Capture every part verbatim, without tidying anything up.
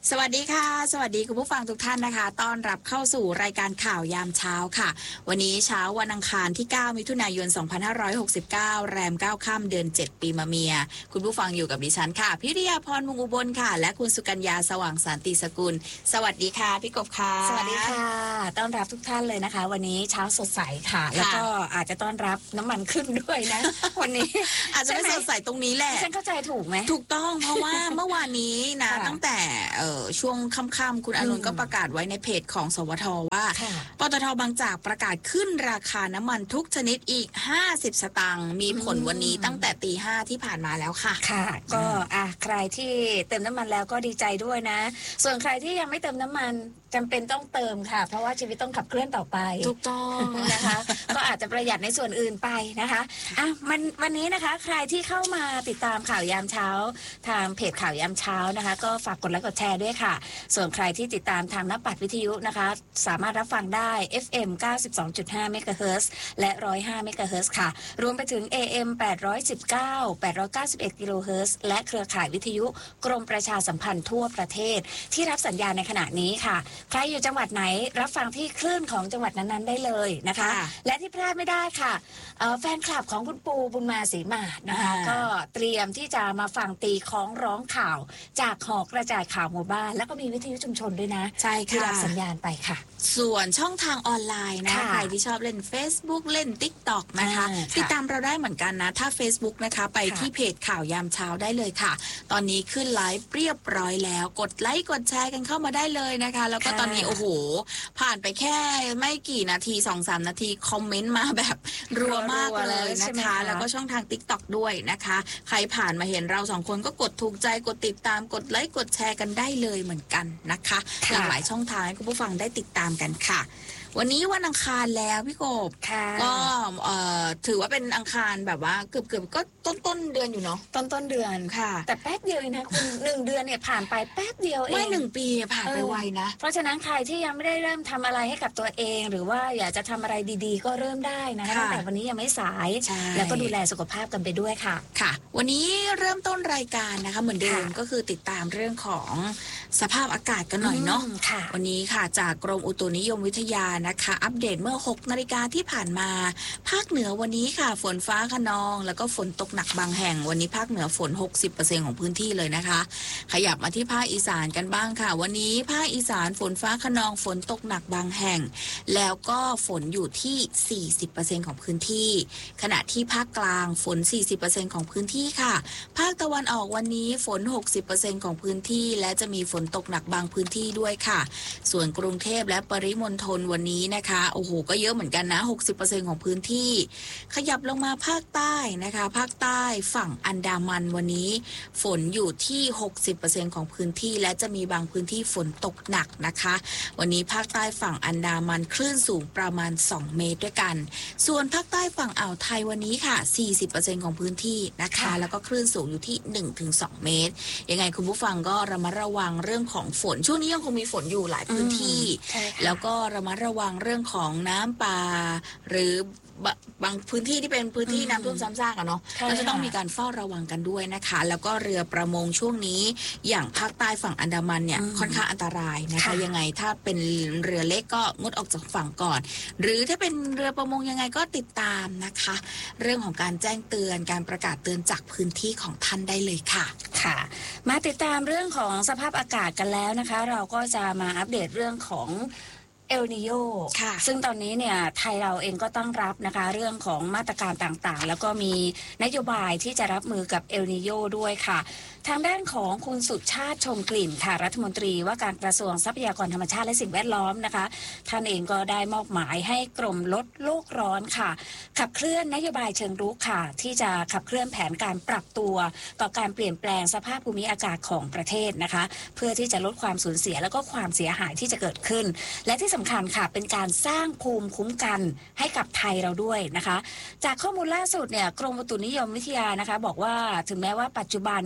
สวัสดีค่ะสวัสดีคุณผู้ฟังทุกท่านนะคะต้อนรับเข้าสู่รายการข่าวยามเช้าค่ะวันนี้เช้าวันอังคารที่เก้ามิถุนายนสองพันห้าร้อยหกสิบเก้าแรมเก้าค่ำเดือนเจ็ดปีมะเมียคุณผู้ฟังอยู่กับดิฉันค่ะพิริยาพรมุงอุบลค่ะและคุณสุกัญญาสว่างสันติสกุลสวัสดีค่ะพี่กบค่ะสวัสดีค่ะต้อนรับทุกท่านเลยนะคะวันนี้เช้าสดใสค่ะแล้วก็อาจจะต้อนรับน้ำมันขึ้นด้วยนะวันนี้อาจจะไม่สดใสตรงนี้แหละฉันเข้าใจถูกไหมถูกต้องเพราะว่าเมื่อวานนี้นะตั้งแต่ช่วงค่ำๆคุณอนุนก็ประกาศไว้ในเพจของสวทว่าปตท.บางจากประกาศขึ้นราคาน้ำมันทุกชนิดอีกห้าสิบสตางค์มีผลวันนี้ตั้งแต่ตีห้าที่ผ่านมาแล้วค่ะค่ะก็อ่ะใครที่เติมน้ำมันแล้วก็ดีใจด้วยนะส่วนใครที่ยังไม่เติมน้ำมันจำเป็นต้องเติมค่ะเพราะว่าชีวิตต้องขับเคลื่อนต่อไปถูกต้องนะคะก็อาจจะประหยัดในส่วนอื่นไปนะคะอ่ะมันวันนี้นะคะใครที่เข้ามาติดตามข่าวยามเช้าทางเพจข่าวยามเช้านะคะก็ฝากกดไลค์กดแชร์ด้วยค่ะส่วนใครที่ติดตามทางหน้าปัดวิทยุนะคะสามารถรับฟังได้ เอฟ เอ็ม เก้าสิบสองจุดห้า เมกะเฮิรตซ์และหนึ่งร้อยห้าเมกะเฮิรตซ์ค่ะรวมไปถึง เอ เอ็ม แปดร้อยสิบเก้า แปดร้อยเก้าสิบเอ็ดกิโลเฮิรตซ์และเครือข่ายวิทยุกรมประชาสัมพันธ์ทั่วประเทศที่รับสัญญาณในขณะนี้ค่ะใครอยู่จังหวัดไหนรับฟังที่คลื่นของจังหวัดนั้นๆได้เลยนะคะและที่พลาดไม่ได้ค่ะแฟนคลับของคุณปูบุญมาศรีมาศนะคะก็เตรียมที่จะมาฟังตีของร้องข่าวจากหอกระจายข่าวหมู่บ้านแล้วก็มีวิทยุชุมชนด้วยนะใช่ค่ะที่รับสัญญาณไปค่ะส่วนช่องทางออนไลน์นะใครที่ชอบเล่น Facebook เล่น TikTok นะคะติดตามเราได้เหมือนกันนะถ้า Facebook นะคะไปที่เพจข่าวยามเช้าได้เลยค่ะตอนนี้ขึ้นไลฟ์เรียบร้อยแล้วกดไลค์กดแชร์กันเข้ามาได้เลยนะคะแล้วก็ตอนนี้โอ้โหผ่านไปแค่ไม่กี่นาที สองถึงสาม นาทีคอมเมนต์มาแบบรัวมากเลยนะคะแล้วก็ช่องทาง TikTok ด้วยนะคะใครผ่านมาเห็นเราสองคนก็กดถูกใจกดติดตามกดไลค์กดแชร์กันได้เลยเหมือนกันนะคะหลากหลายช่องทางให้คุณผู้ฟังได้ติดตามกันค่ะวันนี้วันอังคารแล้วพี่กบก็ถือว่าเป็นอังคารแบบว่าเกือบเกือบก็ต้นต้นเดือนอยู่เนาะต้นต้นเดือนค่ะแต่แป๊บเดียวเองนะคุณหนึ่งเดือนเนี่ยผ่านไปแป๊บเดียวเองไม่หนึ่งปีผ่านไปไวนะเพราะฉะนั้นใครที่ยังไม่ได้เริ่มทำอะไรให้กับตัวเองหรือว่าอยากจะทำอะไรดีๆก็เริ่มได้นะตั้งแต่วันนี้ยังไม่สายแล้วก็ดูแลสุขภาพกันไปด้วยค่ะค่ะวันนี้เริ่มต้นรายการนะคะเหมือนเดิมก็คือติดตามเรื่องของสภาพอากาศกันหน่อยเนาะวันนี้ค่ะจากกรมอุตุนิยมวิทยานะคะอัปเดตเมื่อหกนาฬิกาที่ผ่านมาภาคเหนือวันนี้ค่ะฝนฟ้าคะนองแล้วก็ฝนตกหนักบางแห่งวันนี้ภาคเหนือฝน หกสิบเปอร์เซ็นต์ ของพื้นที่เลยนะคะขยับมาที่ภาคอีสานกันบ้างค่ะวันนี้ภาคอีสานฝนฟ้าคะนองฝนตกหนักบางแห่งแล้วก็ฝนอยู่ที่ สี่สิบเปอร์เซ็นต์ ของพื้นที่ขณะที่ภาคกลางฝน สี่สิบเปอร์เซ็นต์ ของพื้นที่ค่ะภาคตะวันออกวันนี้ฝน หกสิบเปอร์เซ็นต์ ของพื้นที่และจะมีฝนตกหนักบางพื้นที่ด้วยค่ะส่วนกรุงเทพและปริมณฑลวันนี้นะคะโอ้โหก็เยอะเหมือนกันนะ หกสิบเปอร์เซ็นต์ ของพื้นที่ขยับลงมาภาคใต้นะคะภาคใต้ฝั่งอันดามันวันนี้ฝนอยู่ที่ หกสิบเปอร์เซ็นต์ ของพื้นที่และจะมีบางพื้นที่ฝนตกหนักนะคะวันนี้ภาคใต้ฝั่งอันดามันคลื่นสูงประมาณสองเมตรด้วยกันส่วนภาคใต้ฝั่งอ่าวไทยวันนี้ค่ะ สี่สิบเปอร์เซ็นต์ ของพื้นที่นะคะแล้วก็คลื่นสูงอยู่ที่ หนึ่งถึงสอง เมตรยังไงคุณผู้ฟังก็ระมัดระวังเรื่องของฝนช่วงนี้ยังคงมีฝนอยู่หลายพื้นที่แล้วก็ระมัดระวังเรื่องของน้ำป่าหรือบางพื้นที่ที่เป็นพื้นที่น้ำท่วมซ้ำซากอะเนาะก็จะต้องมีการเฝ้าระวังกันด้วยนะคะแล้วก็เรือประมงช่วงนี้อย่างภาคใต้ฝั่งอันดามันเนี่ยค่อนข้างอันตรายนะคะยังไงถ้าเป็นเรือเล็กก็งดออกจากฝั่งก่อนหรือถ้าเป็นเรือประมงยังไงก็ติดตามนะคะเรื่องของการแจ้งเตือนการประกาศเตือนจากพื้นที่ของท่านได้เลยค่ะค่ะมาติดตามเรื่องของสภาพอากาศกันแล้วนะคะเราก็จะมาอัปเดตเรื่องของเอลนิโยซึ่งตอนนี้เนี่ยไทยเราเองก็ต้องรับนะคะเรื่องของมาตรการต่างๆแล้วก็มีนโยบายที่จะรับมือกับเอลนิโยด้วยค่ะทางด้านของคุณสุชาติชมกลิ่นค่ะรัฐมนตรีว่าการกระทรวงทรัพยากรธรรมชาติและสิ่งแวดล้อมนะคะท่านเองก็ได้มอบหมายให้กรมลดโลกร้อนค่ะขับเคลื่อนนโยบายเชิงรุกค่ะที่จะขับเคลื่อนแผนการปรับตัวต่อการเปลี่ยนแปลงสภาพภูมิอากาศของประเทศนะคะเพื่อที่จะลดความสูญเสียแล้วก็ความเสียหายที่จะเกิดขึ้นและที่สำคัญค่ะเป็นการสร้างภูมิคุ้มกันให้กับไทยเราด้วยนะคะจากข้อมูลล่าสุดเนี่ยกรมอุตุนิยมวิทยานะคะบอกว่าถึงแม้ว่าปัจจุบันเนี่ยสภา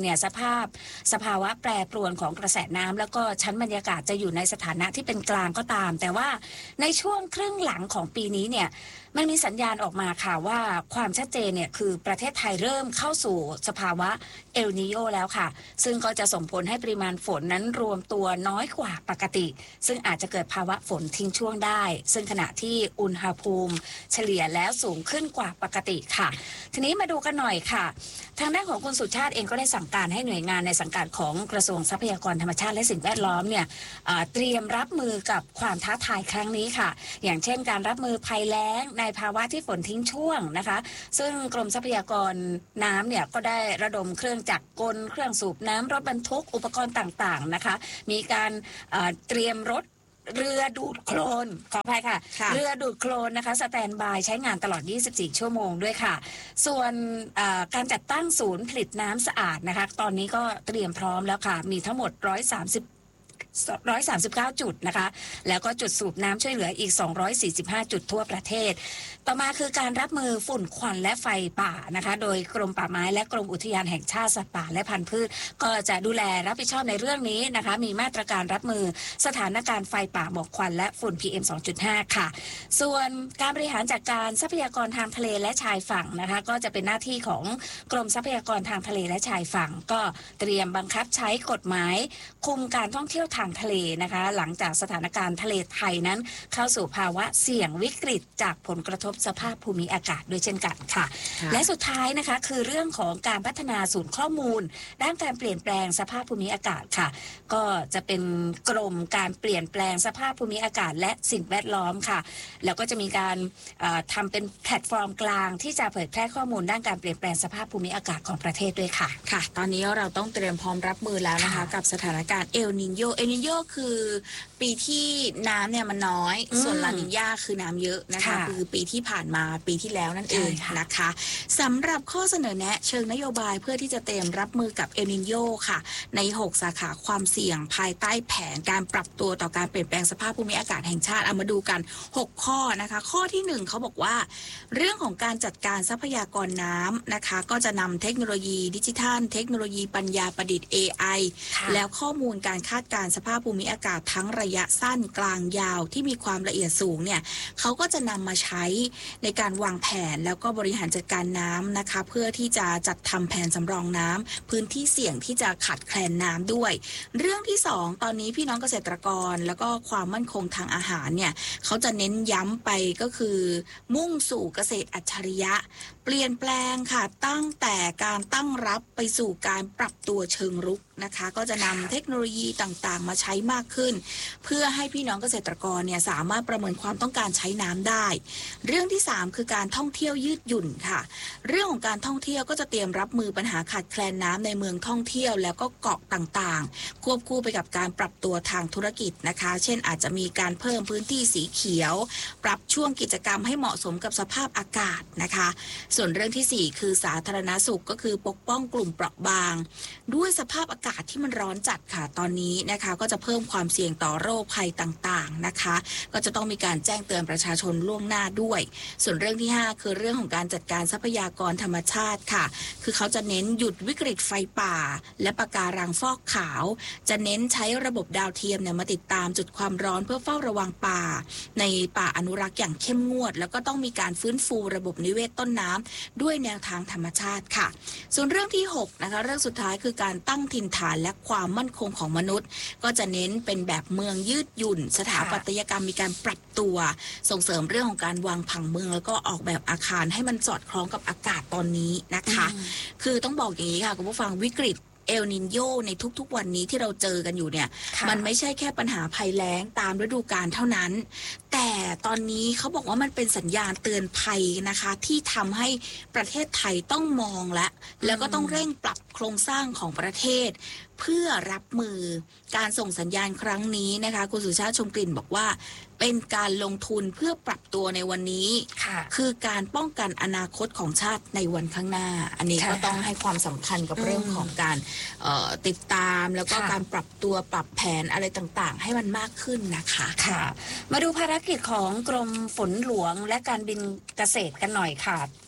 าพสภาวะแปรปรวนของกระแสน้ำแล้วก็ชั้นบรรยากาศจะอยู่ในสถานะที่เป็นกลางก็ตามแต่ว่าในช่วงครึ่งหลังของปีนี้เนี่ยมันมีสัญญาณออกมาค่ะว่าความชัดเจนเนี่ยคือประเทศไทยเริ่มเข้าสู่สภาวะเอลนีโญแล้วค่ะซึ่งก็จะส่งผลให้ปริมาณฝนนั้นรวมตัวน้อยกว่าปกติซึ่งอาจจะเกิดภาวะฝนทิ้งช่วงได้ซึ่งขณะที่อุณหภูมิเฉลี่ยแล้วสูงขึ้นกว่าปกติค่ะทีนี้มาดูกันหน่อยค่ะทางด้านของคุณสุชาติเองก็ได้สั่งการให้หน่วยงานในสังกัดของกระทรวงทรัพยากรธรรมชาติและสิ่งแวดล้อมเนี่ยเตรียมรับมือกับความท้าทายครั้งนี้ค่ะอย่างเช่นการรับมือภัยแล้งในภาวะที่ฝนทิ้งช่วงนะคะซึ่งกรมทรัพยากรน้ำเนี่ยก็ได้ระดมเครื่องจักรกลเครื่องสูบน้ำรถบรรทุกอุปกรณ์ต่างๆนะคะมีการเตรียมรถเรือดูดโคลนขออภัยค่ะเรือดูดโคลนนะคะสแตนบายใช้งานตลอดยี่สิบสี่ชั่วโมงด้วยค่ะส่วนการจัดตั้งศูนย์ผลิตน้ำสะอาดนะคะตอนนี้ก็เตรียมพร้อมแล้วค่ะมีทั้งหมดหนึ่งร้อยสามสิบ หนึ่งร้อยสามสิบเก้าจุดนะคะแล้วก็จุดสูบน้ำช่วยเหลืออีกสองร้อยสี่สิบห้าจุดทั่วประเทศต่อมาคือการรับมือฝุ่นควันและไฟป่านะคะโดยกรมป่าไม้และกรมอุทยานแห่งชาติสัตว์ป่าและพันธุ์พืชก็จะดูแลรับผิดชอบในเรื่องนี้นะคะมีมาตรการรับมือสถานการณ์ไฟป่าหมอกควันและฝุ่น พี เอ็ม สองจุดห้า ค่ะส่วนการบริหารจัดการทรัพยากรทางทะเลและชายฝั่งนะคะก็จะเป็นหน้าที่ของกรมทรัพยากรทางทะเลและชายฝั่งก็เตรียมบังคับใช้กฎหมายคุมการท่องเที่ยวทางทะเลนะคะหลังจากสถานการณ์ทะเลไทยนั้นเข้าสู่ภาวะเสี่ยงวิกฤตจากผลกระทบสภาพภูมิอากาศด้วยเช่นกันค่ะและสุดท้ายนะคะคือเรื่องของการพัฒนาศูนย์ข้อมูลด้านการเปลี่ยนแปลงสภาพภูมิอากาศค่ะก็จะเป็นกรมการเปลี่ยนแปลงสภาพภูมิอากาศและสิ่งแวดล้อมค่ะแล้วก็จะมีการทำเป็นแพลตฟอร์มกลางที่จะเผยแพร่ข้อมูลด้านการเปลี่ยนแปลงสภาพภูมิอากาศของประเทศด้วยค่ะค่ะตอนนี้เราต้องเตรียมพร้อมรับมือแล้วนะคะกับสถานการณ์เอลนิโญเอลนิโญคือปีที่น้ำเนี่ยมันน้อยส่วนลานิญาคือน้ำเยอะนะคะคือปีที่ผ่านมาปีที่แล้วนั่นเองนะคะสำหรับข้อเสนอแนะเชิงนโยบายเพื่อที่จะเตรียมรับมือกับเอลนิโญค่ะในหกสาขาความเสี่ยงภายใต้แผนการปรับตัวต่อการเปลี่ยนแปลงสภาพภูมิอากาศแห่งชาติเอามาดูกันหกข้อนะคะข้อที่หนึ่งเขาบอกว่าเรื่องของการจัดการทรัพยากรน้ำนะคะก็จะนำเทคโนโลยีดิจิทัลเทคโนโลยีปัญญาประดิษฐ์ เอ ไอ แล้วข้อมูลการคาดการณ์สภาพภูมิอากาศทั้งระยะสั้นกลางยาวที่มีความละเอียดสูงเนี่ยเขาก็จะนำมาใช้ในการวางแผนแล้วก็บริหารจัดการน้ำนะคะเพื่อที่จะจัดทำแผนสำรองน้ำพื้นที่เสี่ยงที่จะขาดแคลนน้ำด้วยเรื่องที่สองตอนนี้พี่น้องเกษตรกรแล้วก็ความมั่นคงทางอาหารเนี่ยเขาจะเน้นย้ำไปก็คือมุ่งสู่เกษตรอัจฉริยะเปลี่ยนแปลงค่ะตั้งแต่การตั้งรับไปสู่การปรับตัวเชิงรุกนะคะก็จะนำเทคโนโลยีต่างๆมาใช้มากขึ้นเพื่อให้พี่น้องเกษตรกรเนี่ยสามารถประเมินความต้องการใช้น้ำได้เรื่องที่สามคือการท่องเที่ยวยืดหยุ่นค่ะเรื่องของการท่องเที่ยวก็จะเตรียมรับมือปัญหาขาดแคลนน้ำในเมืองท่องเที่ยวแล้วก็เกาะต่างๆควบคู่ไปกับการปรับตัวทางธุรกิจนะคะเช่นอาจจะมีการเพิ่มพื้นที่สีเขียวปรับช่วงกิจกรรมให้เหมาะสมกับสภาพอากาศนะคะส่วนเรื่องที่สี่คือสาธารณสุขก็คือปกป้องกลุ่มเปราะบางด้วยสภาพอากาศที่มันร้อนจัดค่ะตอนนี้นะคะก็จะเพิ่มความเสี่ยงต่อโรคภัยต่างๆนะคะก็จะต้องมีการแจ้งเตือนประชาชนล่วงหน้าด้วยส่วนเรื่องที่ห้าคือเรื่องของการจัดการทรัพยากรธรรมชาติค่ะคือเขาจะเน้นหยุดวิกฤตไฟป่าและปะการังฟอกขาวจะเน้นใช้ระบบดาวเทียมเนี่ยมาติดตามจุดความร้อนเพื่อเฝ้าระวังป่าในป่าอนุรักษ์อย่างเข้มงวดแล้วก็ต้องมีการฟื้นฟูระบบนิเวศต้นน้ำด้วยแนวทางธรรมชาติค่ะส่วนเรื่องที่หกนะคะเรื่องสุดท้ายคือการตั้งถิ่นฐานและความมั่นคงของมนุษย์ก็จะเน้นเป็นแบบเมืองยืดหยุ่นสถาปัตยกรรมมีการปรับตัวส่งเสริมเรื่องของการวางผังเมืองแล้วก็ออกแบบอาคารให้มันสอดคล้องกับอากาศตอนนี้นะคะคือต้องบอกอย่างนี้ค่ะคุณผู้ฟังวิกฤตเอลนิโญในทุกๆวันนี้ที่เราเจอกันอยู่เนี่ยมันไม่ใช่แค่ปัญหาภัยแล้งตามฤดูกาลเท่านั้นแต่ตอนนี้เขาบอกว่ามันเป็นสัญญาณเตือนภัยนะคะที่ทำให้ประเทศไทยต้องมองและแล้วก็ต้องเร่งปรับโครงสร้างของประเทศเพื่อรับมือการส่งสัญญาณครั้งนี้นะคะคุณสุชาติชมกลิ่นบอกว่าเป็นการลงทุนเพื่อปรับตัวในวันนี้คือการป้องกันอนาคตของชาติในวันข้างหน้าอันนี้ก็ต้องให้ความสำคัญกับเรื่องของการติดตามแล้วก็การปรับตัวปรับแผนอะไรต่างๆให้มันมากขึ้นนะคะค่ะมาดูภารกิจของกรมฝนหลวงและการบินเกษตรกันหน่อยค่ะ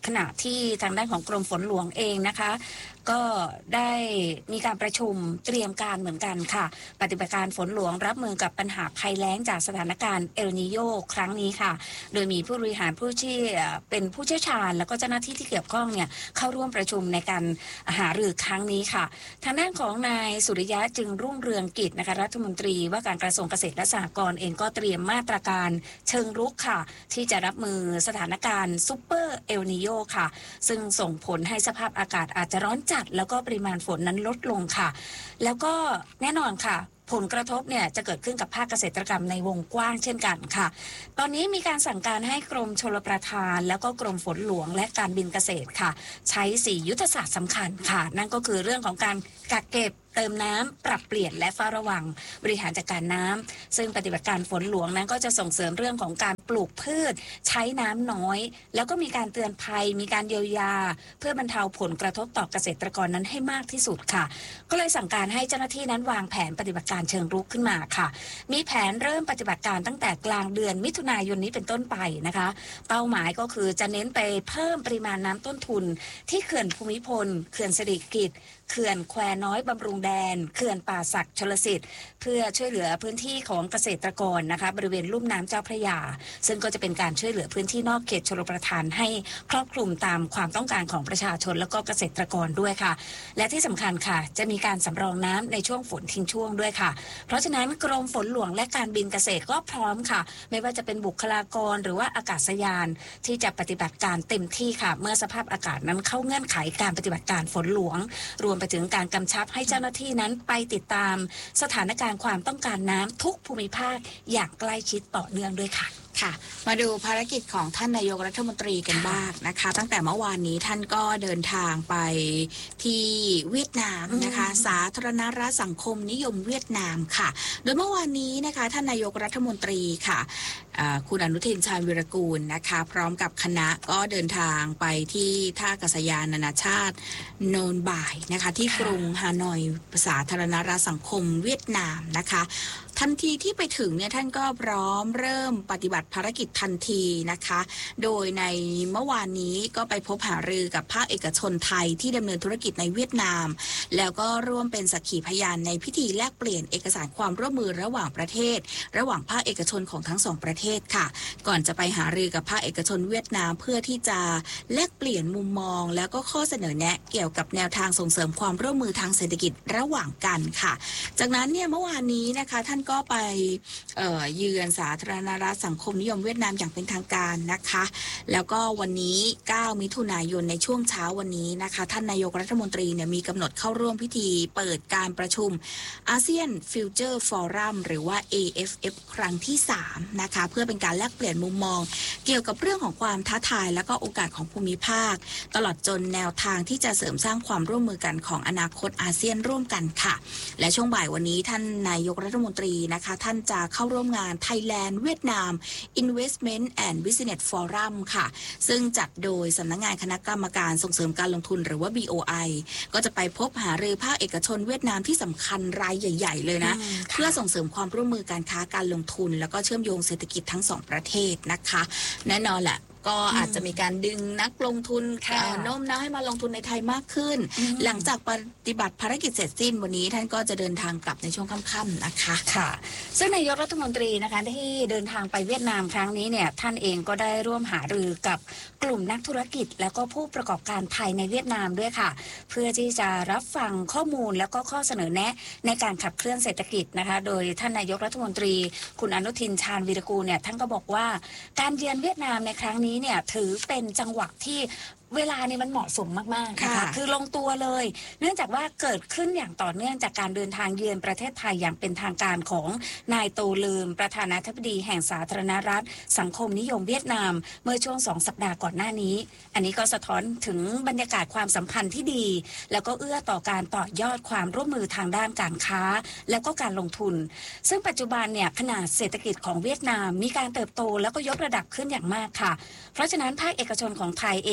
ขณะที่ทางด้านของกรมฝนหลวงเองนะคะก็ได้มีการประชุมเตรียมการเหมือนกันค่ะปฏิบัติการฝนหลวงรับมือกับปัญหาภัยแล้งจากสถานการณ์เอลนีโญครั้งนี้ค่ะโดยมีผู้บริหารผู้ที่เป็นผู้เชี่ยวชาญแล้วก็เจ้าหน้าที่ที่เกี่ยวข้องเนี่ยเข้าร่วมประชุมในการหารือครั้งนี้ค่ะทางด้านของนายสุริยะจึงรุ่งเรืองกิจนะคะรัฐมนตรีว่าการกระทรวงเกษตรและสหกรณ์เองก็เตรียมมาตรการเชิงรุกค่ะที่จะรับมือสถานการณ์ซุปเปอร์เอลนีโญค่ะซึ่งส่งผลให้สภาพอากาศอาจจะร้อนจัดแล้วก็ปริมาณฝนนั้นลดลงค่ะแล้วก็แน่นอนค่ะผลกระทบเนี่ยจะเกิดขึ้นกับภาคเกษตรกรรมในวงกว้างเช่นกันค่ะตอนนี้มีการสั่งการให้กรมชลประทานแล้วก็กรมฝนหลวงและการบินเกษตรค่ะใช้สี่ยุทธศาสตร์สำคัญค่ะนั่นก็คือเรื่องของการกักเก็บเติมน้ำปรับเปลี่ยนและเฝ้าระวังบริหารจัดการน้ำซึ่งปฏิบัติการฝนหลวงนั้นก็จะส่งเสริมเรื่องของการปลูกพืชใช้น้ำน้อยแล้วก็มีการเตือนภัยมีการเยียวยาเพื่อบรรเทาผลกระทบต่อเกษตรกรนั้นให้มากที่สุดค่ะก็เลยสั่งการให้เจ้าหน้าที่นั้นวางแผนปฏิบัติการเชิงรุกขึ้นมาค่ะมีแผนเริ่มปฏิบัติการตั้งแต่กลางเดือนมิถุนายนนี้เป็นต้นไปนะคะเป้าหมายก็คือจะเน้นไปเพิ่มปริมาณน้ำต้นทุนที่เขื่อนภูมิพลเขื่อนสิริกิติ์เขื่อนแควน้อยบำรุงแดนเขื่อนป่าสักชลสิทธิ์เพื่อช่วยเหลือพื้นที่ของเกษตรกรนะคะบริเวณลุ่มน้ำเจ้าพระยาซึ่งก็จะเป็นการช่วยเหลือพื้นที่นอกเขตชลประทานให้ครอบคลุมตามความต้องการของประชาชนแล้วก็เกษตรกรด้วยค่ะและที่สำคัญค่ะจะมีการสำรองน้ำในช่วงฝนทิ้งช่วงด้วยค่ะเพราะฉะนั้นกรมฝนหลวงและการบินเกษตรก็พร้อมค่ะไม่ว่าจะเป็นบุคลากรหรือว่าอากาศยานที่จะปฏิบัติการเต็มที่ค่ะเมื่อสภาพอากาศนั้นเข้าเงื่อนไขการปฏิบัติการฝนหลวงรวมไปถึงการกำชับให้เจ้าหน้าที่นั้นไปติดตามสถานการณ์ความต้องการน้ำทุกภูมิภาคอย่างใกล้ชิดต่อเนื่องด้วยค่ะค่ะมาดูภารกิจของท่านนายกรัฐมนตรีกันบ้างนะคะตั้งแต่เมื่อวานนี้ท่านก็เดินทางไปที่เวียดนามนะคะสาธารณรัฐสังคมนิยมเวียดนามค่ะโดยเมื่อวานนี้นะคะท่านนายกรัฐมนตรีค่ะคุณอนุทินชาญวิรากูลนะคะพร้อมกับคณะก็เดินทางไปที่ท่าอากาศยานนานาชาติโนนบ่ายนะคะที่กรุงฮานอยสาธารณรัฐสังคมเวียดนามนะคะทันทีที่ไปถึงเนี่ยท่านก็พร้อมเริ่มปฏิบัติภารกิจทันทีนะคะโดยในเมื่อวานนี้ก็ไปพบหารือกับภาคเอกชนไทยที่ดำเนินธุรกิจในเวียดนามแล้วก็ร่วมเป็นสักขีพยานในพิธีแลกเปลี่ยนเอกสารความร่วมมือระหว่างประเทศระหว่างภาคเอกชนของทั้งสองประเทศค่ะก่อนจะไปหารือกับภาคเอกชนเวียดนามเพื่อที่จะแลกเปลี่ยนมุมมองแล้วก็ข้อเสนอแนะเกี่ยวกับแนวทางส่งเสริมความร่วมมือทางเศรษฐกิจระหว่างกันค่ะจากนั้นเนี่ยเมื่อวานนี้นะคะท่านก็ไปเอ่อเยือนสาธารณรัฐสังคมนิยมเวียดนามอย่างเป็นทางการนะคะแล้วก็วันนี้เก้ามิถุนายนในช่วงเช้าวันนี้นะคะท่านนายกรัฐมนตรีเนี่ยมีกำหนดเข้าร่วมพิธีเปิดการประชุมอาเซียนฟิวเจอร์ฟอรัมหรือว่า เอ เอฟ เอฟ ครั้งที่สามนะคะเพื่อเป็นการแลกเปลี่ยนมุมมองเกี่ยวกับเรื่องของความท้าทายและก็โอกาสของภูมิภาคตลอดจนแนวทางที่จะเสริมสร้างความร่วมมือกันของอนาคตอาเซียนร่วมกันค่ะและช่วงบ่ายวันนี้ท่านนายกรัฐมนตรีนะคะท่านจะเข้าร่วมงาน Thailand เวียดนาม Investment and Business Forum ค่ะซึ่งจัดโดยสำนักงานคณะกรรมการส่งเสริมการลงทุนหรือว่า บี โอ ไอ ก็จะไปพบหารือภาคเอกชนเวียดนามที่สำคัญรายใหญ่ๆเลยนะเพื่อส่งเสริมความร่วมมือการค้าการลงทุนแล้วก็เชื่อมโยงเศรษฐกิจทั้งสองประเทศนะคะแน่นอนแหละก็อาจจะมีการดึงนักลงทุนโน้มน้าวให้มาลงทุนในไทยมากขึ้นหลังจากปฏิบัติภารกิจเสร็จสิ้นวันนี้ท่านก็จะเดินทางกลับในช่วงค่ำๆนะคะค่ะซึ่งนายกรัฐมนตรีนะคะที่เดินทางไปเวียดนามครั้งนี้เนี่ยท่านเองก็ได้ร่วมหารือกับกลุ่มนักธุรกิจแล้วก็ผู้ประกอบการไทยในเวียดนามด้วยค่ะเพื่อที่จะรับฟังข้อมูลแล้วก็ข้อเสนอแนะในการขับเคลื่อนเศรษฐกิจนะคะโดยท่านนายกรัฐมนตรีคุณอนุทินชาญวีรกูลเนี่ยท่านก็บอกว่าการเยือนเวียดนามในครั้งนี้เนี่ยถือเป็นจังหวะที่เวลาเนี่ยมันเหมาะสมมากๆนะคะคือลงตัวเลยเนื่องจากว่าเกิดขึ้นอย่างต่อเนื่องจากการเดินทางเยือนประเทศไทยอย่างเป็นทางการของนายโตลืมประธานาธิบดีแห่งสาธารณรัฐสังคมนิยมเวียดนามเมื่อช่วงสองสัปดาห์ก่อนหน้านี้อันนี้ก็สะท้อนถึงบรรยากาศความสัมพันธ์ที่ดีแล้วก็เอื้อต่อการต่อยอดความร่วมมือทางด้านการค้าแล้วก็การลงทุนซึ่งปัจจุบันเนี่ยขนาดเศรษฐกิจของเวียดนามมีการเติบโตแล้วก็ยกระดับขึ้นอย่างมากค่ะเพราะฉะนั้นภาคเอกชนของไทยเองก็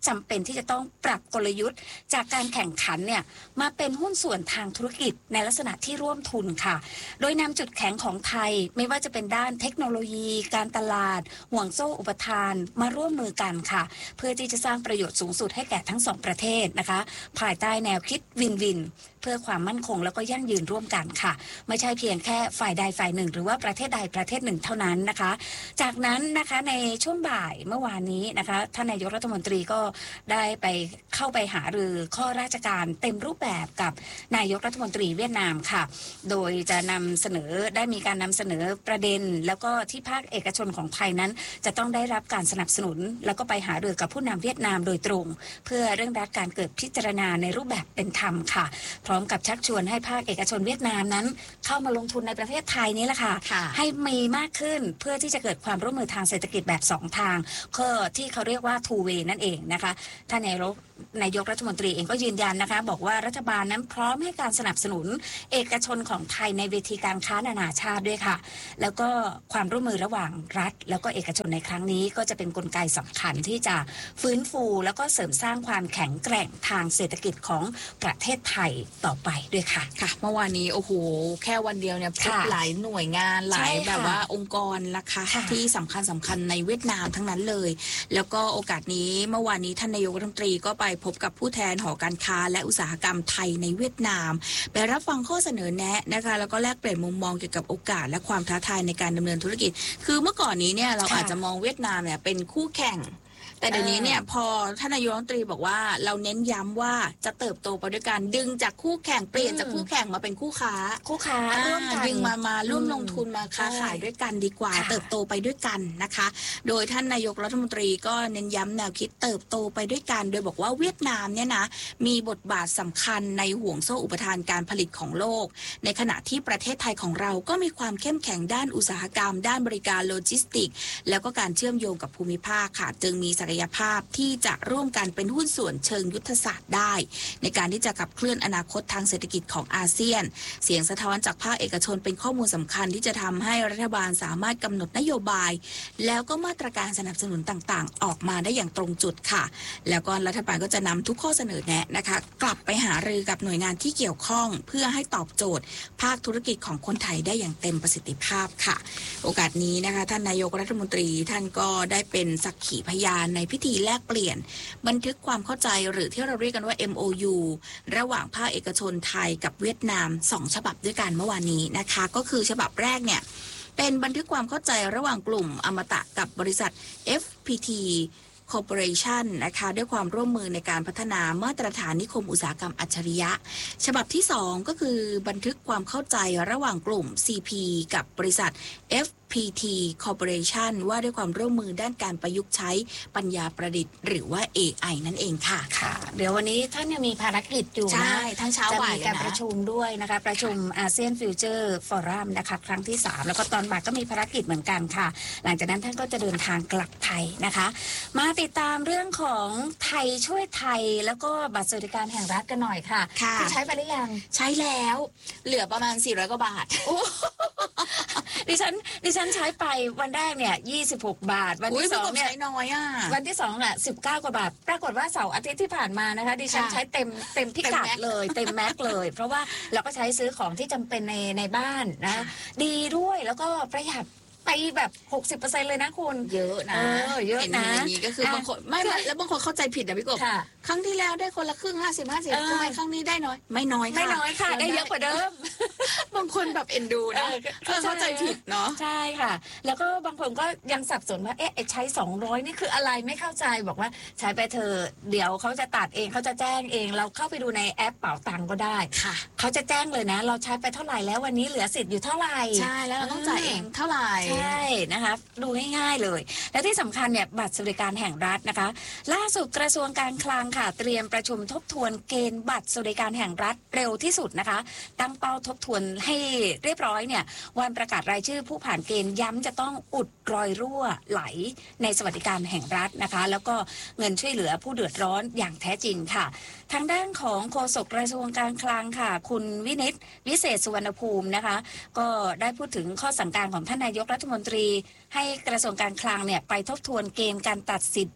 จำเป็นที่จะต้องปรับกลยุทธ์จากการแข่งขันเนี่ยมาเป็นหุ้นส่วนทางธุรกิจในลักษณะที่ร่วมทุนค่ะโดยนำจุดแข็งของไทยไม่ว่าจะเป็นด้านเทคโนโลยีการตลาดห่วงโซ่อุปทานมาร่วมมือกันค่ะเพื่อที่จะสร้างประโยชน์สูงสุดให้แก่ทั้งสองประเทศนะคะภายใต้แนวคิดวินวินเพื่อความมั่นคงแล้วก็ยั่งยืนร่วมกันค่ะไม่ใช่เพียงแค่ฝ่ายใดฝ่ายหนึ่งหรือว่าประเทศใดประเทศหนึ่งเท่านั้นนะคะจากนั้นนะคะในช่วงบ่ายเมื่อวานนี้นะคะท่านนายกรัฐมนตรีก็ได้ไปเข้าไปหารือข้อราชการเต็มรูปแบบกับนายกรัฐมนตรีเวียดนามค่ะโดยจะนำเสนอได้มีการนำเสนอประเด็นแล้วก็ที่ภาคเอกชนของไทยนั้นจะต้องได้รับการสนับสนุนแล้วก็ไปหารือกับผู้นำเวียดนามโดยตรงเพื่อเร่งรัดการเกิดพิจารณาในรูปแบบเป็นธรรมค่ะพร้อมกับชักชวนให้ภาคเอกชนเวียดนามนั้นเข้ามาลงทุนในประเทศไทยนี้แหละค่ะให้มีมากขึ้นเพื่อที่จะเกิดความร่วมมือทางเศรษฐกิจแบบสองทางก็ที่เขาเรียกว่า two way นั่นเองนะคะท่านนายกนายกรัฐมนตรีเองก็ยืนยันนะคะบอกว่ารัฐบาลนั้นพร้อมให้การสนับสนุนเอกชนของไทยในเวทีการค้านานาชาติด้วยค่ะแล้วก็ความร่วมมือระหว่างรัฐแล้วก็เอกชนในครั้งนี้ก็จะเป็นกลไกสำคัญที่จะฟื้นฟูแล้วก็เสริมสร้างความแข็งแกร่งทางเศรษฐกิจของประเทศไทยต่อไปด้วยค่ะค่ะเมื่อวานนี้โอ้โหแค่วันเดียวเนี่ยพบหลายหน่วยงานหลายแบบว่าองค์กรนะคะที่สำคัญสำคัญในเวียดนามทั้งนั้นเลยแล้วก็โอกาสนี้เมื่อวานนี้ท่านนายกรัฐมนตรีก็ไปพบกับผู้แทนหอการค้าและอุตสาหกรรมไทยในเวียดนามไปรับฟังข้อเสนอแนะนะคะแล้วก็แลกเปลี่ยนมุมมองเกี่ยวกับโอกาสและความท้าทายในการดำเนินธุรกิจคือเมื่อก่อนนี้เนี่ยเราอาจจะมองเวียดนามเนี่ยเป็นคู่แข่งแต่เดี๋ยวนี้เนี่ยพอท่านนายกรัฐมนตรีบอกว่าเราเน้นย้ำว่าจะเติบโตไปด้วยการดึงจากคู่แข่งเปลี่ยนจากคู่แข่งมาเป็นคู่ค้าคู่ค้าร่วมกันดึงมามาร่วมลงทุนมาค้าขายด้วยกันดีกว่าเติบโตไปด้วยกันนะคะโดยท่านนายกรัฐมนตรีก็เน้นย้ำแนวคิดเติบโตไปด้วยกันโดยบอกว่าเวียดนามเนี่ยนะมีบทบาทสำคัญในห่วงโซ่อุปทานการผลิตของโลกในขณะที่ประเทศไทยของเราก็มีความเข้มแข็งด้านอุตสาหกรรมด้านบริการโลจิสติกแล้วก็การเชื่อมโยงกับภูมิภาคค่ะจึงมีศักยภาพที่จะร่วมกันเป็นหุ้นส่วนเชิงยุทธศาสตร์ได้ในการที่จะขับเคลื่อนอนาคตทางเศรษฐกิจของอาเซียนเสียงสะท้อนจากภาคเอกชนเป็นข้อมูลสำคัญที่จะทำให้รัฐบาลสามารถกำหนดนโยบายแล้วก็มาตรการสนับสนุนต่างๆออกมาได้อย่างตรงจุดค่ะแล้วก็รัฐบาลก็จะนำทุกข้อเสนอแนะนะคะกลับไปหารือกับหน่วยงานที่เกี่ยวข้องเพื่อให้ตอบโจทย์ภาคธุรกิจของคนไทยได้อย่างเต็มประสิทธิภาพค่ะโอกาสนี้นะคะท่านนายกรัฐมนตรีท่านก็ได้เป็นสักขีพยานในพิธีแลกเปลี่ยนบันทึกความเข้าใจหรือที่เราเรียกกันว่า เอ็ม โอ ยู ระหว่างภาคเอกชนไทยกับเวียดนามสองฉบับด้วยกันเมื่อวานนี้นะคะก็คือฉบับแรกเนี่ยเป็นบันทึกความเข้าใจระหว่างกลุ่มอมตะกับบริษัท เอฟ พี ที Corporation นะคะด้วยความร่วมมือในการพัฒนามาตรฐานนิคมอุตสาหกรรมอัจฉริยะฉบับที่สองก็คือบันทึกความเข้าใจระหว่างกลุ่ม ซี พี กับบริษัท เอฟ พี ที Corporation ว่าด้วยความร่วมมือด้านการประยุกต์ใช้ปัญญาประดิษฐ์หรือว่า เอ ไอ นั่นเองค่ะค่ะเดี๋ยววันนี้ท่านยังมีภารกิจอยู่นะใช่ทั้งเช้าบ่ายจะมีการประชุมด้วยนะคะประชุมอาเซียนฟิวเจอร์ฟอรัมนะคะครั้งที่สามแล้วก็ตอนบ่ายก็มีภารกิจเหมือนกันค่ะหลังจากนั้นท่านก็จะเดินทางกลับไทยนะคะมาติดตามเรื่องของไทยช่วยไทยแล้วก็บัตรสวัสดิการแห่งรัฐกันหน่อยค่ะที่ใช้ไปหรือยังใช้แล้วเหลือประมาณสี่ร้อยกว่าบาทดิฉันดิฉันใช้ไปวันแรกเนี่ยยี่สิบหกบาทวันที่สองเนี่ยน้อยอ่ะวันที่สองอ่ะสิบเก้ากว่าบาทปรากฏว่าเสาร์อาทิตย์ที่ผ่านมานะคะดิฉันใช้เต็มเต็มพิกัดเลยเต็มแม็กเลยเพราะว่าเราก็ใช้ซื้อของที่จำเป็นในในบ้านนะดีด้วยแล้วก็ประหยัดไปแบบ หกสิบเปอร์เซ็นต์ เลยนะคุณเยอะนะเออเยอะนะอย่างนี้ก็คือบางคนไม่แล้วบางคนเข้าใจผิดนะพี่กบครั้งที่แล้วได้คนละครึ่งห้าสิบ ห้าสิบทำไมครั้งนี้ได้น้อยไม่น้อยค่ะไม่น้อยค่ะได้เยอะกว่าเดิมบางคนแบบเอ็นดูนะเข้าใจผิดเนาะใช่ค่ะแล้วก็บางคนก็ยังสับสนว่าเอ๊ะใช้สองร้อยนี่คืออะไรไม่เข้าใจบอกว่าใช้ไปเธอเดี๋ยวเขาจะตัดเองเขาจะแจ้งเองเราเข้าไปดูในแอปเป๋าตังก็ได้ค่ะเขาจะแจ้งเลยนะเราใช้ไปเท่าไหร่แล้ววันนี้เหลือสิทธิ์อยู่เท่าไหร่ใช่แล้วเราต้องจ่ายเองเท่าไหร่ใช่นะคะดูง่ายๆเลยและที่สำคัญเนี่ยบัตรสวัสดิการแห่งรัฐนะคะล่าสุดกระทรวงการคลังค่ะเตรียมประชุมทบทวนเกณฑ์บัตรสวัสดิการแห่งรัฐเร็วที่สุดนะคะตั้งเป้าทบทวนให้เรียบร้อยเนี่ยวันประกาศรายชื่อผู้ผ่านเกณฑ์ย้ำจะต้องอุดรอยรั่วไหลในสวัสดิการแห่งรัฐนะคะแล้วก็เงินช่วยเหลือผู้เดือดร้อนอย่างแท้จริงค่ะทางด้านของโฆษกกระทรวงการคลังค่ะคุณวินิตวิเศษสุวรรณภูมินะคะก็ได้พูดถึงข้อสั่งการของท่านนายกรัฐมนตรีให้กระทรวงการคลังเนี่ยไปทบทวนเกณฑ์การตัดสิทธิ์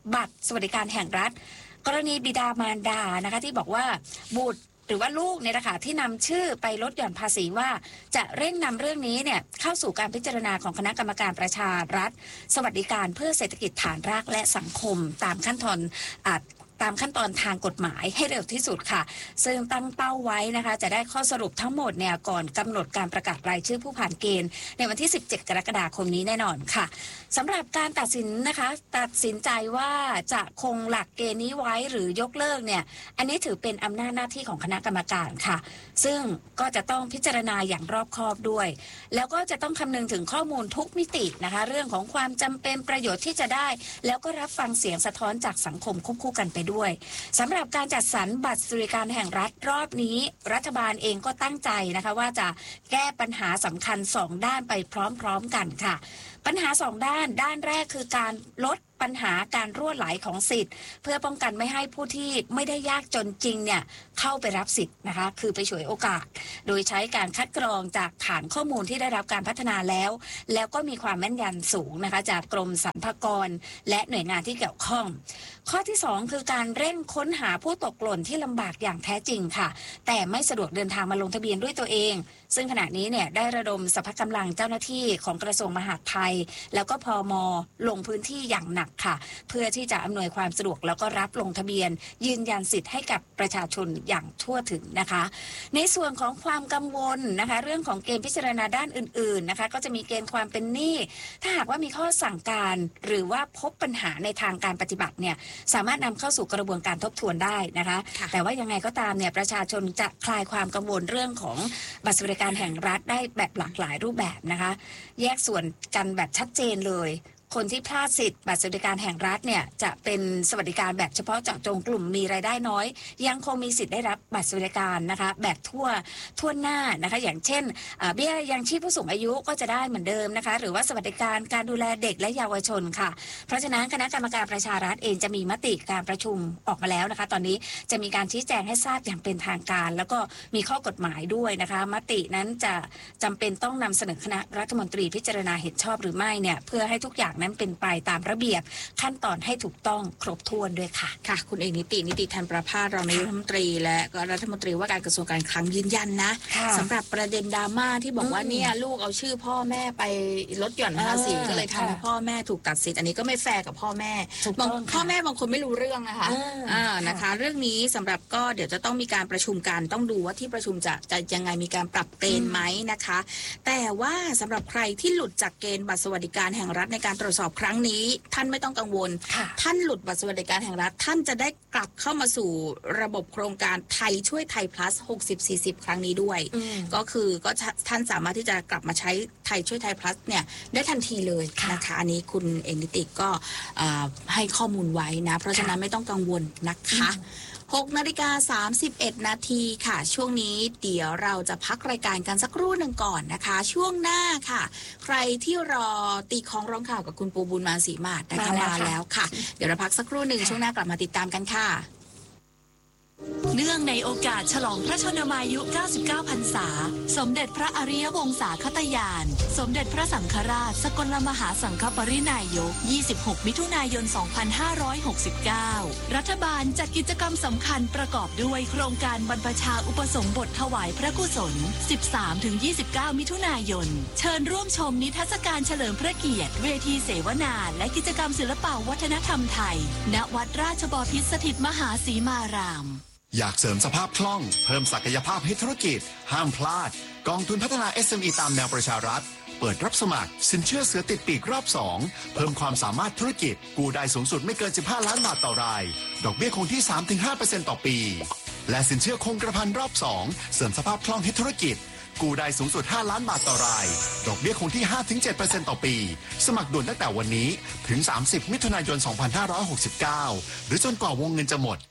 บัตรสวัสดิการแห่งรัฐกรณีบิดามารดานะคะที่บอกว่าบุตรหรือว่าลูกเนี่ยนะคะที่นำชื่อไปลดหย่อนภาษีว่าจะเร่งนำเรื่องนี้เนี่ยเข้าสู่การพิจารณาของคณะกรรมการประชารัฐสวัสดิการเพื่อเศรษฐกิจฐานรากและสังคมตามขั้นตอนอาจตามขั้นตอนทางกฎหมายให้เร็วที่สุดค่ะซึ่งตั้งเป้าไว้นะคะจะได้ข้อสรุปทั้งหมดเนี่ยก่อนกำหนดการประกาศรายชื่อผู้ผ่านเกณฑ์ในวันที่สิบเจ็ดกรกฎาคมนี้แน่นอนค่ะสำหรับการตัดสินนะคะตัดสินใจว่าจะคงหลักเกณฑ์นี้ไว้หรือยกเลิกเนี่ยอันนี้ถือเป็นอำนาจหน้าที่ของคณะกรรมการค่ะซึ่งก็จะต้องพิจารณาอย่างรอบคอบด้วยแล้วก็จะต้องคำนึงถึงข้อมูลทุกมิตินะคะเรื่องของความจำเป็นประโยชน์ที่จะได้แล้วก็รับฟังเสียงสะท้อนจากสังคมควบคู่กันไปด้วยสำหรับการจัดสรรบัตรสวัสดิการแห่งรัฐรอบนี้รัฐบาลเองก็ตั้งใจนะคะว่าจะแก้ปัญหาสำคัญสองด้านไปพร้อมๆกันค่ะปัญหาสองด้านด้านแรกคือการลดปัญหาการรั่วไหลของสิทธิ์เพื่อป้องกันไม่ให้ผู้ที่ไม่ได้ยากจนจริงเนี่ยเข้าไปรับสิทธิ์นะคะคือไปฉวยโอกาสโดยใช้การคัดกรองจากฐานข้อมูลที่ได้รับการพัฒนาแล้วแล้วก็มีความแม่นยำสูงนะคะจากกรมสรรพากรและหน่วยงานที่เกี่ยวข้องข้อที่สองคือการเร่งค้นหาผู้ตกหล่นที่ลำบากอย่างแท้จริงค่ะแต่ไม่สะดวกเดินทางมาลงทะเบียนด้วยตัวเองซึ่งขณะนี้เนี่ยได้ระดมสรรพกำลังเจ้าหน้าที่ของกระทรวงมหาดไทยแล้วก็พม.ลงพื้นที่อย่างหนักค่ะเพื่อที่จะอำนวยความสะดวกแล้วก็รับลงทะเบียนยืนยันสิทธิ์ให้กับประชาชนอย่างทั่วถึงนะคะในส่วนของความกังวลนะคะเรื่องของเกณฑ์พิจารณาด้านอื่นๆนะคะก็จะมีเกณฑ์ความเป็นหนี้ถ้าหากว่ามีข้อสั่งการหรือว่าพบปัญหาในทางการปฏิบัติเนี่ยสามารถนำเข้าสู่กระบวนการทบทวนได้นะคะแต่ว่ายังไงก็ตามเนี่ยประชาชนจะคลายความกังวลเรื่องของบัตรสวัสดิการแห่งรัฐได้แบบหลากหลายรูปแบบนะคะแยกส่วนกันแบบชัดเจนเลยคนที่พลาดสิทธิ์บัตรสวัสดิการแห่งรัฐเนี่ยจะเป็นสวัสดิการแบบเฉพาะเจาะจงกลุ่มมีรายได้น้อยยังคงมีสิทธิ์ได้รับบัตรสวัสดิการนะคะแบบทั่วทั่วหน้านะคะอย่างเช่นเบี้ยยังชีพผู้สูงอายุก็จะได้เหมือนเดิมนะคะหรือว่าสวัสดิการการดูแลเด็กและเยาวชนค่ะเพราะฉะนั้นคณะกรรมการประชารัฐเองจะมีมติการประชุมออกมาแล้วนะคะตอนนี้จะมีการชี้แจงให้ทราบอย่างเป็นทางการแล้วก็มีข้อกฎหมายด้วยนะคะมตินั้นจะจำเป็นต้องนำเสนอคณะรัฐมนตรีพิจารณาเห็นชอบหรือไม่เนี่ยเพื่อให้ทุกอย่างนั้นเป็นไปตามระเบียบขั้นตอนให้ถูกต้องครบถ้วนด้วยค่ะค่ะคุณเอกนิตินิติธันประภาสรองนายกรัฐมนตรีและก็รัฐมนตรีว่าการกระทรวงการคลังยืนยันนะสำหรับประเด็นดราม่าที่บอกว่าเนี่ยลูกเอาชื่อพ่อแม่ไปลดหย่อนภาษีก็เลยทำให้พ่อแม่ถูกตัดสิทธิ์อันนี้ก็ไม่แฟร์กับพ่อแม่บางพ่อแม่บางคนไม่รู้เรื่องนะคะอ่านะคะเรื่องนี้สำหรับก็เดี๋ยวจะต้องมีการประชุมกันต้องดูว่าที่ประชุมจะจะยังไงมีการปรับเกณฑ์ไหมนะคะแต่ว่าสำหรับใครที่หลุดจากเกณฑ์บัตรสวัสดิการแห่งรัฐในการตรวจสอบครั้งนี้ท่านไม่ต้องกังวลท่านหลุดบัตรสวัสดิการแห่งรัฐท่านจะได้กลับเข้ามาสู่ระบบโครงการไทยช่วยไทย plus หกสิบ สี่สิบ ครั้งนี้ด้วยก็คือก็ท่านสามารถที่จะกลับมาใช้ไทยช่วยไทย plus เนี่ยได้ทันทีเลยนะคะอันนี้คุณเอกนิติก็ให้ข้อมูลไว้นะเพราะฉะนั้นไม่ต้องกังวลนะคะหกนาฬิกาสามสิบเอ็ดนาทีค่ะช่วงนี้เดี๋ยวเราจะพักรายการกันสักครู่หนึ่งก่อนนะคะช่วงหน้าค่ะใครที่รอตีของร้องข่าวกับคุณปูบุญมาศรีมาศนะคะมาแล้วค่ะเดี๋ยวเราพักสักครู่หนึ่งช่วงหน้ากลับมาติดตามกันค่ะเนื่องในโอกาสฉลองพระชนมายุเก้าสิบเก้าพรรษาสมเด็จพระอริยวงศาคตญาณสมเด็จพระสังฆราชสกลมหาสังฆปรินายกยี่สิบหกมิถุนายนสองพันห้าร้อยหกสิบเก้ารัฐบาลจัดกิจกรรมสำคัญประกอบด้วยโครงการบรรพชาอุปสมบทถวายพระกุศล สิบสามถึงยี่สิบเก้า มิถุนายนเชิญร่วมชมนิทรรศการเฉลิมพระเกียรติเวทีเสวนาและกิจกรรมศิลปวัฒนธรรมไทยณวัดราชบพิตรสถิตมหาสีมารามอยากเสริมสภาพคล่องเพิ่มศักยภาพให้ธุรกิจห้ามพลาดกองทุนพัฒนา เอส เอ็ม อี ตามแนวประชารัฐเปิดรับสมัครสินเชื่อเสือติดปีกรอบสองเพิ่มความสามารถธุรกิจกู้ได้สูงสุดไม่เกินสิบห้าล้านบาทต่อรายดอกเบี้ยคงที่ สามถึงห้าเปอร์เซ็นต์ ต่อปีและสินเชื่อคงกระพันรอบสองเสริมสภาพคล่องให้ธุรกิจกู้ได้สูงสุดห้าล้านบาทต่อรายดอกเบี้ยคงที่ ห้าถึงเจ็ดเปอร์เซ็นต์ ต่อปีสมัครด่วนตั้งแต่วันนี้ถึงสามสิบมิถุนายนสองพันห้าร้อยหกสิบเก้าหรือจนกว่าวงเงินจะหมด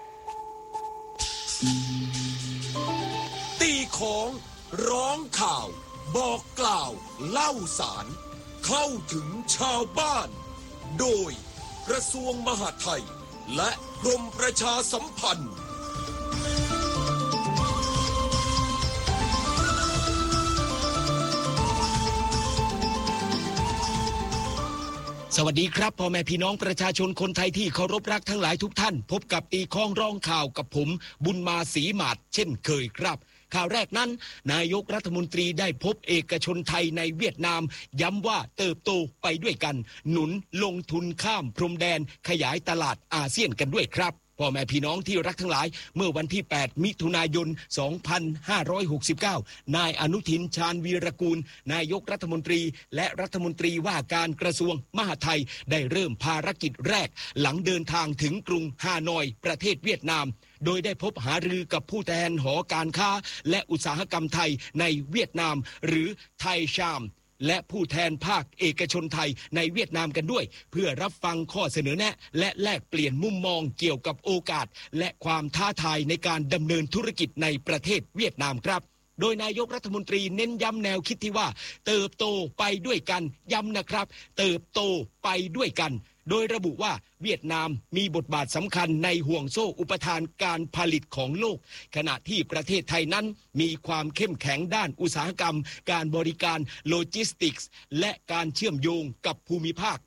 ตีของร้องข่าวบอกกล่าวเล่าสารเข้าถึงชาวบ้านโดยกระทรวงมหาดไทยและกรมประชาสัมพันธ์สวัสดีครับพ่อแม่พี่น้องประชาชนคนไทยที่เคารพรักทั้งหลายทุกท่านพบกับตีข้องร้องข่าวกับผมบุญมาศรีหมาดเช่นเคยครับข่าวแรกนั้นนายกรัฐมนตรีได้พบเอกชนไทยในเวียดนามย้ำว่าเติบโตไปด้วยกันหนุนลงทุนข้ามพรมแดนขยายตลาดอาเซียนกันด้วยครับพ่อแม่พี่น้องที่รักทั้งหลายเมื่อวันที่แปดมิถุนายนสองพันห้าร้อยหกสิบเก้านายอนุทินชาญวีรกูลนายกรัฐมนตรีและรัฐมนตรีว่าการกระทรวงมหาดไทยได้เริ่มภารกิจแรกหลังเดินทางถึงกรุงฮานอยประเทศเวียดนามโดยได้พบหารือกับผู้แทนหอการค้าและอุตสาหกรรมไทยในเวียดนามหรือไทยชามและผู้แทนภาคเอกชนไทยในเวียดนามกันด้วยเพื่อรับฟังข้อเสนอแนะและแลกเปลี่ยนมุมมองเกี่ยวกับโอกาสและความท้าทายในการดำเนินธุรกิจในประเทศเวียดนามครับโดยนายกรัฐมนตรีเน้นย้ำแนวคิดที่ว่าเติบโตไปด้วยกันย้ำนะครับเติบโตไปด้วยกันโดยระบุว่าเวียดนามมีบทบาทสำคัญในห่วงโซ่อุปทานการผลิตของโลกขณะที่ประเทศไทยนั้นมีความเข้มแข็งด้านอุตสาหกรรมการบริการโลจิสติกส์และการเชื่อมโยงกับภูมิภาค